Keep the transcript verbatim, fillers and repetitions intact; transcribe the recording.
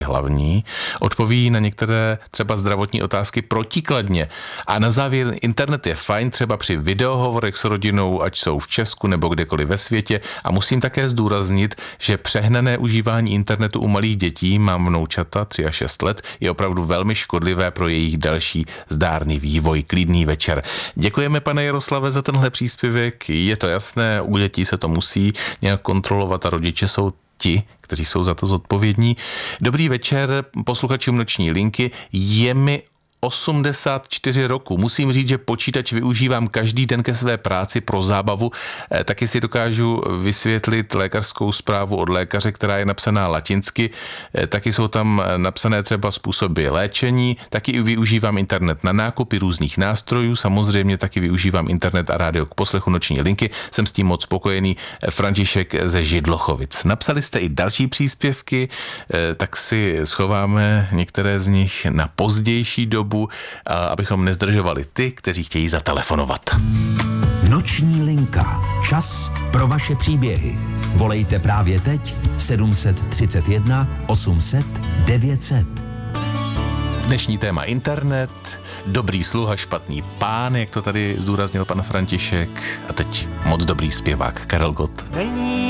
hlavní, odpoví na některé třeba zdravotní otázky protikladně. A na závěr, internet je fajn třeba při videohovorech s rodinou, ať jsou v Česku nebo kdekoliv ve světě. A musím také zdůraznit, že přehnané užívání internetu u malých dětí, mám vnoučata tři a šest let, je opravdu velmi škodlivé pro jejich další zdárný vývoj. Klidný večer. Děkujeme, pane Jaroslave, za tenhle příspěvek. Je to jasné, u dětí se to musí nějak kontrolovat a rodiče jsou ti, kteří jsou za to zodpovědní. Dobrý večer posluchačům Noční linky. Je mi osmdesát čtyři roku. Musím říct, že počítač využívám každý den ke své práci pro zábavu. Taky si dokážu vysvětlit lékařskou zprávu od lékaře, která je napsaná latinsky. Taky jsou tam napsané třeba způsoby léčení. Taky využívám internet na nákupy různých nástrojů. Samozřejmě taky využívám internet a rádio k poslechu Noční linky. Jsem s tím moc spokojený. František ze Židlochovic. Napsali jste i další příspěvky, tak si schováme některé z nich na pozdější dobu, abychom nezdržovali ty, kteří chtějí zatelefonovat. Noční linka. Čas pro vaše příběhy. Volejte právě teď sedm set třicet jedna osm set devět set. Dnešní téma internet, dobrý sluha, špatný pán, jak to tady zdůraznil pan František, a teď moc dobrý zpěvák Karel Gott. Není